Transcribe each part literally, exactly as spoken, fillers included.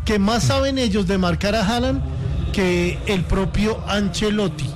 que más saben ellos de marcar a Haaland que el propio Ancelotti.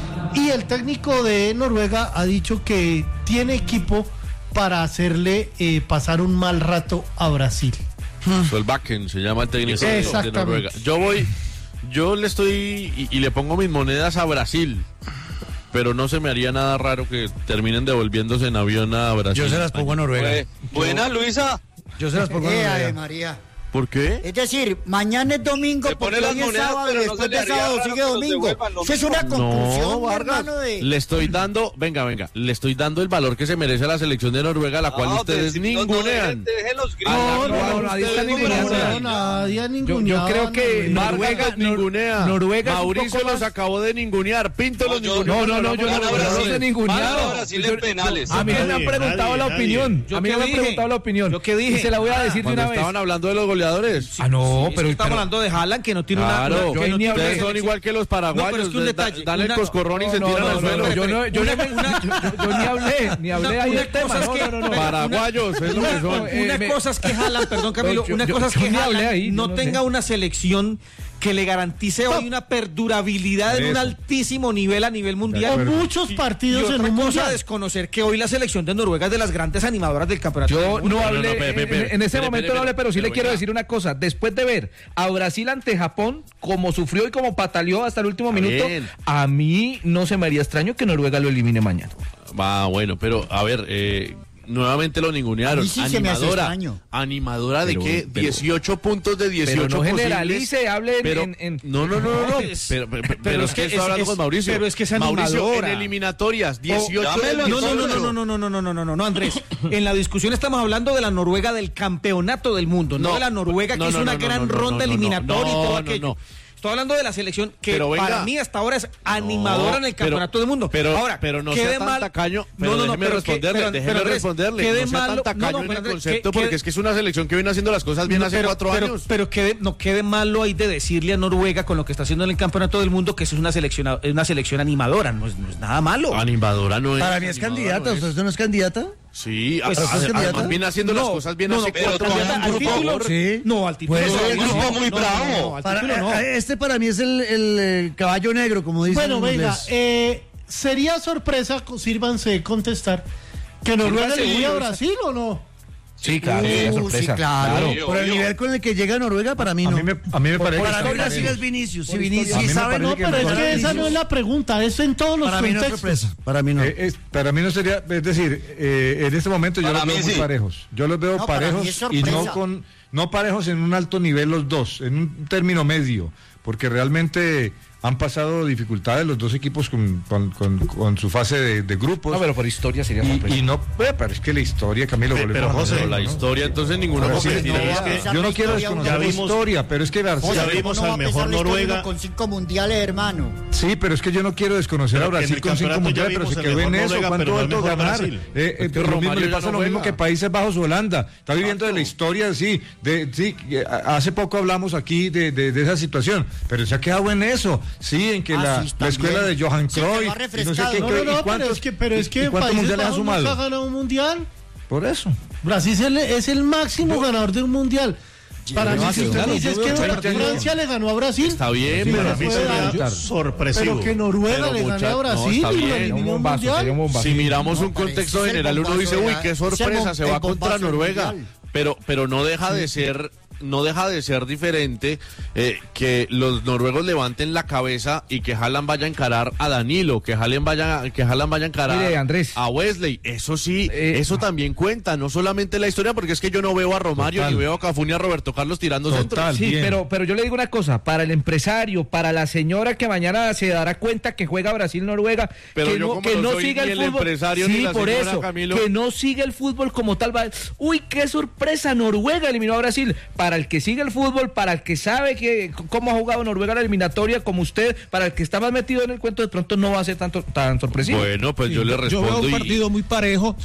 Y el técnico de Noruega ha dicho que tiene equipo para hacerle eh, pasar un mal rato a Brasil. Solbakken se llama el técnico de, de Noruega. Yo voy, yo le estoy y, y le pongo mis monedas a Brasil, pero no se me haría nada raro que terminen devolviéndose en avión a Brasil. Yo se las pongo a Noruega. Pues, buena, Luisa. Yo se las pongo a Noruega. Ave María. ¿Por qué? Es decir, mañana es domingo, porque hoy es sábado y después de sábado sigue domingo. Eso es una conclusión, no, Vargas, hermano, de... le estoy dando, venga, venga, le estoy dando el valor que se merece la selección de Noruega, la cual no, ustedes ningunean. No, no, no, nadie está ninguneando. Nadie ninguneado. Yo creo que Noruega los ningunea. Noruega Mauricio los acabó de ningunear. Pinto los ningunea. No, no, no, yo no los he ninguneado. Brasil en penales. A mí me han preguntado la opinión. A mí me han preguntado la opinión. Yo qué dije. Y se la voy a decir de una vez. Estaban hablando de los goleadores. Ah, no. No, sí, pero estamos pero, hablando de Haaland, que no tiene claro, una, que no ni tiene ustedes son igual que los paraguayos. No, pero es que un detalle, dan el una, coscorrón y no, se no, tiran no, al no, suelo. no, yo, no, yo, una, no, una, yo, yo, yo ni hablé, ni hablé una, ahí una del tema. cosa No, es que, no, no, no. Paraguayos, es lo que son. Una Eh, cosa es que Haaland, perdón Camilo, yo, una yo, cosa es yo que ni hablé Haaland ahí, no no tenga sé. una selección que le garantice hoy una perdurabilidad en un altísimo nivel a nivel mundial. Con muchos partidos y otra en un cosa mundial. desconocer que hoy la selección de Noruega es de las grandes animadoras del campeonato. Yo no hablé, no, no, pe, pe, pe, en, en ese pe, momento pe, no hablé, pero sí pero le quiero venga. decir una cosa. Después de ver a Brasil ante Japón, como sufrió y como pataleó hasta el último Está minuto, bien. a mí no se me haría extraño que Noruega lo elimine mañana. Va, bueno, pero a ver, eh, nuevamente lo ningunearon. A mí sí se me hace Animadora. extraño. ¿Animadora de Pero- qué? pero- dieciocho puntos de dieciocho Pero no posibles. generalice, hable en- Pero- en- en- No, no, no, no. no. Es- Pero, pero- pero pero es que es- estoy hablando es- con Mauricio. pero es que es Mauricio, en animadora. eliminatorias, dieciocho dámelo, de No, no, no, no, dieciocho. no, no, no, no, no, no, no, no, Andrés. En la discusión estamos hablando de la Noruega del campeonato del mundo, no, No, de la Noruega que no, hizo no, una no, gran no, no, ronda no, no, eliminatoria no, y todo no, aquello. no. Estoy hablando de la selección que Pero venga. para mí hasta ahora es animadora No, en el pero- campeonato del mundo. pero- Ahora, pero no quede sea tan mal- tacaño, pero no, no, no, déjeme pero que- responderle, pero- déjeme pero Andrés, responderle, quede no sea malo- tan tacaño no, no, en pero el Andrés, concepto, que- porque que- es que es una selección que viene haciendo las cosas bien No, hace pero, cuatro pero, años. pero quede, no quede malo ahí de decirle a Noruega con lo que está haciendo en el campeonato del mundo que eso es una selección, es una selección animadora, no es, no es nada malo. Animadora no es. Para mí es animadora candidata, no es. ¿usted no es candidata? Sí, Pues, a- ¿es a- candidata? además viene haciendo las No, cosas bien no, hace no, pero cuatro candidata años. al por título, favor. Sí. No, al título. Pues, no, es no, un grupo no, muy no, bravo. no, al Para- título no. Este para mí es el, el, eh, caballo negro, como dicen Bueno, en venga, inglés. eh, sería sorpresa, sírvanse de contestar, que Noruega Sírvanse le iría a uno, Brasil o no. Sí, claro, Uh, sería sí, sorpresa. claro. Obvio, Por el obvio. nivel con el que llega Noruega, para mí no. A mí me, a mí me parece Para que mí está- Brasil es Vinicius. Si A Vinicius mí me sabe, parece no, No, que pero es mejor que a esa no es la pregunta, es en todos los para mí no es contextos. sorpresa. Para mí no. Eh, es- para mí no sería, es decir, eh, en este momento yo Para los mí veo muy sí. parejos. Yo los veo No, para mí parejos es y no sorpresa. con no parejos en un alto nivel los dos, en un término medio, porque realmente han pasado dificultades los dos equipos con, con, con- con su fase de, de grupos. No, pero por historia sería y, sorpresa. y no, eh, pero es que la historia, Camilo, Pe- volvemos pero, a José, lo Pero mismo, la ¿no? historia, entonces ninguno Ahora sí, competiría. no, Es a que- pesar yo de no quiero historia, desconocer ya la vimos- historia, pero es que Brasil, Ya José, vimos ¿cómo al va a mejor pesar la historia Noruega. uno con cinco mundiales, hermano? sí, pero es que yo no quiero desconocer Pero a que en Brasil el con cinco campeonato ya mundiales, pero vimos se el quedó en mejor eso, Noruega, ¿cuánto pero no el alto mejor ganar? Brasil. Eh, eh, Es que lo mismo Romario le ya pasa no lo mismo juega. que Países Bajos, Holanda, está viviendo de la historia, sí, de, sí, eh, hace poco hablamos aquí de, de, de esa situación, pero se ha quedado en eso, sí, en que Ah, la, sí, la escuela también. de Johan Se quedó Cruyff, y no sé refrescado. qué, No, qué- no, y no, pero cuántos- es que, pero es y- que y cuántos Países mundiales ha Bajos nunca ha sumado. ganado un mundial. Por eso. Brasil es el, es el máximo ganador de un mundial. Para mí, si usted claro, me dice yo es veo que treinta años. Francia le ganó a Brasil, Está bien, Sí, pero pero Para mí puede sería dar. sorpresivo. pero que Noruega Pero le gane mucha- a no, Brasil está y bien. lo Sería elimine un un bombazo, sería un mundial. bombazo. Si miramos No, un pero contexto ese es el general, uno bombazo dice, de uy, la- qué ese es el sorpresa, bom- se va el contra bombazo del Noruega. mundial. Pero, pero no deja de ser, no deja de ser diferente eh, que los noruegos levanten la cabeza y que Haaland vaya a encarar a Danilo, que Haaland vaya, que Haaland vaya a encarar Mire, Andrés. a Wesley. Eso sí, Eh, eso también cuenta, no solamente la historia, porque es que yo no veo a Romario Total. ni veo a Cafú ni a Roberto Carlos tirando Total. centros. Sí, bien. pero, pero yo le digo una cosa, para el empresario, para la señora que mañana se dará cuenta que juega Brasil-Noruega, Pero que yo no, como que no no soy siga ni el el fútbol. empresario sí, ni la por señora, eso, Camilo. que no siga el fútbol como tal. Va, uy, qué sorpresa, Noruega eliminó a Brasil. Para el que sigue el fútbol, para el que sabe que cómo ha jugado Noruega la eliminatoria como usted, para el que está más metido en el cuento, de pronto no va a ser tanto, tan sorpresivo. Bueno, pues yo le Yo respondo. veo un y- partido muy parejo.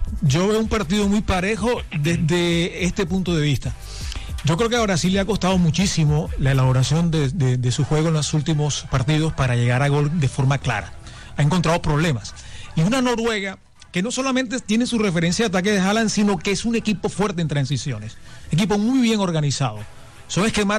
Yo veo un partido muy parejo desde este punto de vista. Yo creo que a Brasil le ha costado muchísimo la elaboración de, de- de su juego en los últimos partidos para llegar a gol de forma clara. Ha encontrado problemas. Y una Noruega que no solamente tiene su referencia de ataque de Haaland, sino que es un equipo fuerte en transiciones. Equipo muy bien organizado. Son esquemas